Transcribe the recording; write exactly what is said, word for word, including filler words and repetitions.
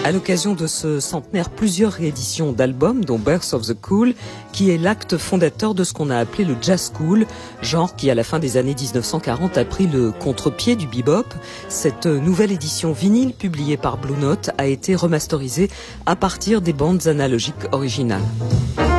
À l'occasion de ce centenaire, plusieurs rééditions d'albums, dont Birth of the Cool, qui est l'acte fondateur de ce qu'on a appelé le jazz cool, genre qui à la fin des années dix-neuf cent quarante a pris le contre-pied du bebop. Cette nouvelle édition vinyle publiée par Blue Note a été remasterisée à partir des bandes analogiques originales.